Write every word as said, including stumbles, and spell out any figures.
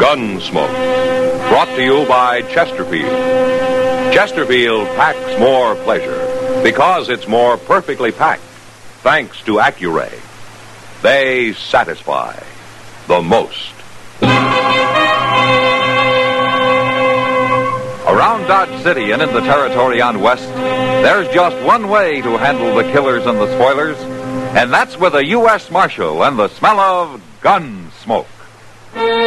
Gunsmoke. Brought to you by Chesterfield. Chesterfield packs more pleasure because it's more perfectly packed, thanks to Accuray. They satisfy the most. Around Dodge City and in the territory on West, there's just one way to handle the killers and the spoilers, and that's with a U S Marshal and the smell of gun smoke.